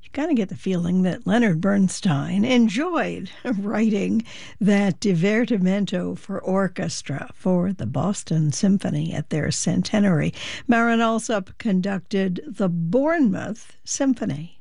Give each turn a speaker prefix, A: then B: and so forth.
A: kind of get the feeling that Leonard Bernstein enjoyed writing that divertimento for orchestra for the Boston Symphony at their centenary. Marin Alsop conducted the Bournemouth Symphony.